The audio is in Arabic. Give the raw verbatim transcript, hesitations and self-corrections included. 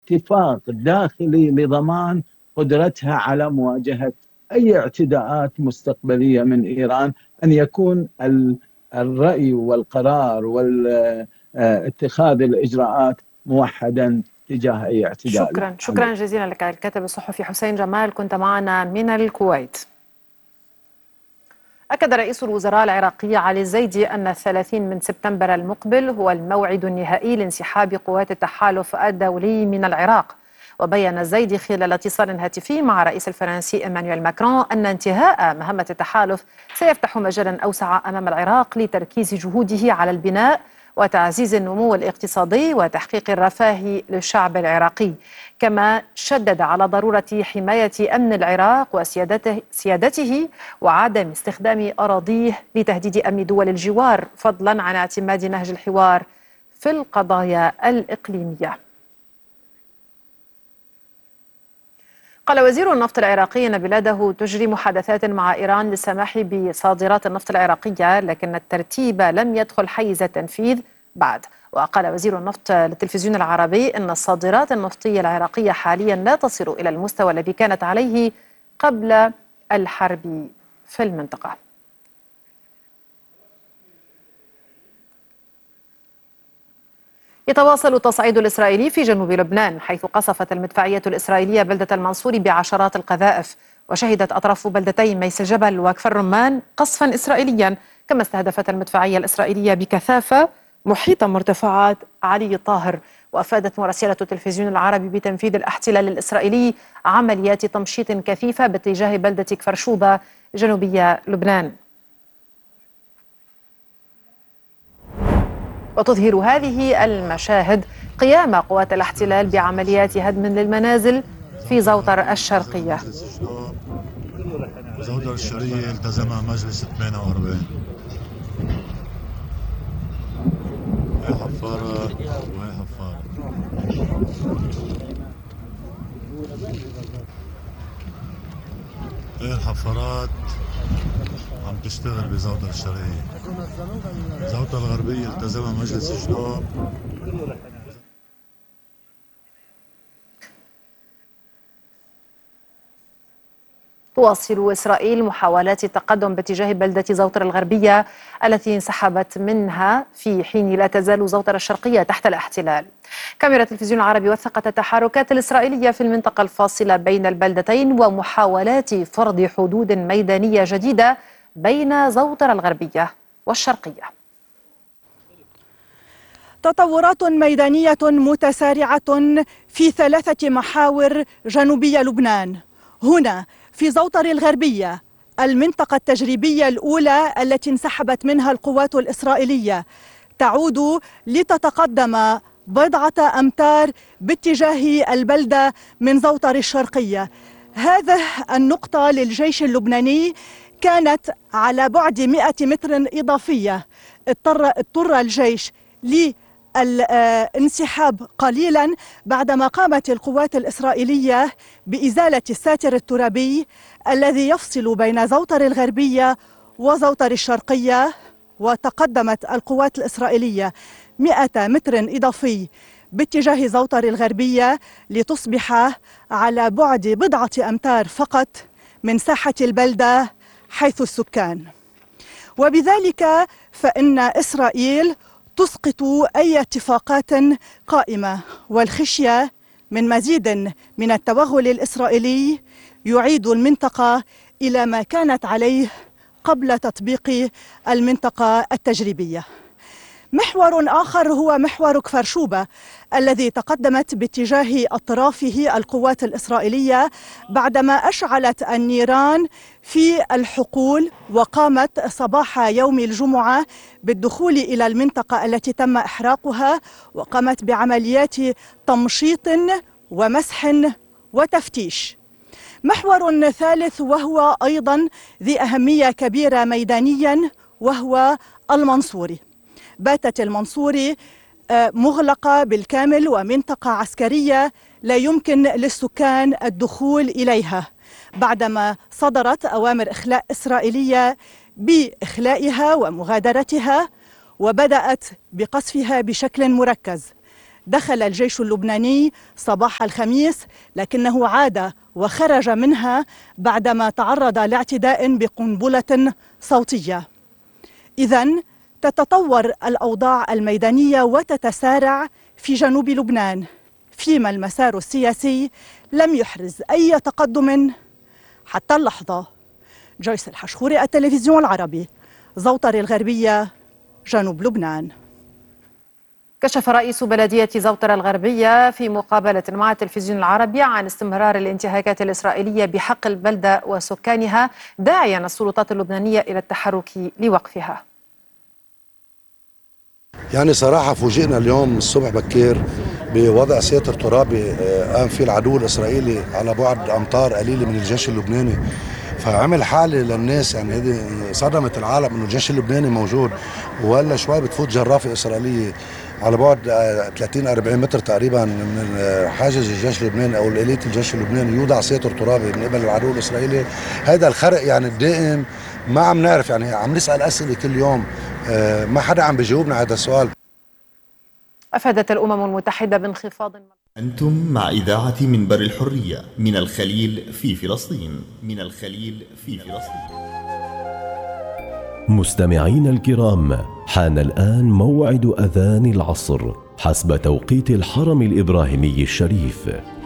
اتفاق داخلي لضمان قدرتها على مواجهة أي اعتداءات مستقبلية من إيران، أن يكون الرأي والقرار واتخاذ الإجراءات موحدا تجاه أي اعتداء. شكرا شكرا جزيلا لك الكاتب الصحفي حسين جمال، كنت معنا من الكويت. أكد رئيس الوزراء العراقي علي الزيدي أن الثلاثين من سبتمبر المقبل هو الموعد النهائي لانسحاب قوات التحالف الدولي من العراق. وبين الزيدي خلال اتصال هاتفي مع الرئيس الفرنسي إيمانويل ماكرون أن انتهاء مهمة التحالف سيفتح مجالا أوسع أمام العراق لتركيز جهوده على البناء وتعزيز النمو الاقتصادي وتحقيق الرفاه للشعب العراقي. كما شدد على ضرورة حماية أمن العراق وسيادته سيادته وعدم استخدام أراضيه لتهديد أمن دول الجوار، فضلا عن اعتماد نهج الحوار في القضايا الإقليمية. قال وزير النفط العراقي أن بلاده تجري محادثات مع إيران للسماح بصادرات النفط العراقية، لكن الترتيب لم يدخل حيز التنفيذ بعد. وقال وزير النفط للتلفزيون العربي أن الصادرات النفطية العراقية حاليا لا تصل إلى المستوى الذي كانت عليه قبل الحرب في المنطقة. يتواصل التصعيد الإسرائيلي في جنوب لبنان، حيث قصفت المدفعية الإسرائيلية بلدة المنصور بعشرات القذائف، وشهدت أطراف بلدتين ميس الجبل وكفر رمان قصفا إسرائيليا، كما استهدفت المدفعية الإسرائيلية بكثافة محيط مرتفعات علي الطاهر. وأفادت مراسلة التلفزيون العربي بتنفيذ الاحتلال الإسرائيلي عمليات تمشيط كثيفة باتجاه بلدة كفر شوبة جنوبية لبنان. وتظهر هذه المشاهد قيام قوات الاحتلال بعمليات هدم للمنازل في زوطر الشرقية. زوطر الشرقية التزمها مجلس ثمانية وأربعين. هاي حفارة وهي حفارة. هاي الحفارات عم تشتغل بزوطر الشرقية. زوطر الغربية التزمها مجلس الشباب. تواصل إسرائيل محاولات التقدم باتجاه بلدة زوطر الغربية التي انسحبت منها، في حين لا تزال زوطر الشرقية تحت الاحتلال. كاميرا التلفزيون العربي وثقت التحركات الإسرائيلية في المنطقة الفاصلة بين البلدتين ومحاولات فرض حدود ميدانية جديدة بين زوطر الغربية والشرقية. تطورات ميدانية متسارعة في ثلاثة محاور جنوبي لبنان. هنا في زوطر الغربية، المنطقة التجريبية الأولى التي انسحبت منها القوات الإسرائيلية، تعود لتتقدم بضعة أمتار باتجاه البلدة من زوطر الشرقية. هذه النقطة للجيش اللبناني كانت على بعد مئة متر إضافية. اضطر, اضطر الجيش للانسحاب قليلا بعدما قامت القوات الإسرائيلية بإزالة الساتر الترابي الذي يفصل بين زوطر الغربية وزوطر الشرقية. وتقدمت القوات الإسرائيلية مئة متر إضافي باتجاه زوطر الغربية لتصبح على بعد بضعة أمتار فقط من ساحة البلدة حيث السكان. وبذلك فإن إسرائيل تسقط أي اتفاقات قائمة، والخشية من مزيد من التوغل الإسرائيلي يعيد المنطقة إلى ما كانت عليه قبل تطبيق المنطقة التجريبية. محور آخر هو محور كفر شوبة الذي تقدمت باتجاه أطرافه القوات الإسرائيلية بعدما أشعلت النيران في الحقول، وقامت صباح يوم الجمعة بالدخول إلى المنطقة التي تم إحراقها، وقامت بعمليات تمشيط ومسح وتفتيش. محور ثالث وهو أيضا ذي أهمية كبيرة ميدانيا وهو المنصوري. باتت المنصوري مغلقة بالكامل ومنطقة عسكرية لا يمكن للسكان الدخول إليها بعدما صدرت أوامر إخلاء إسرائيلية بإخلائها ومغادرتها، وبدأت بقصفها بشكل مركز. دخل الجيش اللبناني صباح الخميس، لكنه عاد وخرج منها بعدما تعرض لاعتداء بقنبلة صوتية. إذن تتطور الأوضاع الميدانية وتتسارع في جنوب لبنان، فيما المسار السياسي لم يحرز أي تقدم حتى اللحظة. جويس الحشخوري، التلفزيون العربي، زوطر الغربية، جنوب لبنان. كشف رئيس بلدية زوطر الغربية في مقابلة مع التلفزيون العربي عن استمرار الانتهاكات الإسرائيلية بحق البلدة وسكانها، داعيا السلطات اللبنانية إلى التحرك لوقفها. يعني صراحة فوجئنا اليوم الصبح بكير بوضع ساتر ترابي قام فيه العدو الإسرائيلي على بعد أمتار قليلة من الجيش اللبناني، فعمل حالة للناس، يعني هذه صدمت العالم انه الجيش اللبناني موجود، ولا شوي بتفوت جرافة إسرائيلية على بعد ثلاثين أربعين متر تقريبا من حاجز الجيش اللبناني او الاليت الجيش اللبناني، يوضع ساتر ترابي من قبل العدو الإسرائيلي. هذا الخرق يعني الدائم، ما عم نعرف، يعني عم نسأل أسئلة كل يوم، ما حدا عم بيجاوبنا على هذا السؤال. أفادت الأمم المتحدة بانخفاض. أنتم مع إذاعة منبر الحرية من الخليل في فلسطين، من الخليل في فلسطين. مستمعين الكرام، حان الآن موعد أذان العصر حسب توقيت الحرم الإبراهيمي الشريف.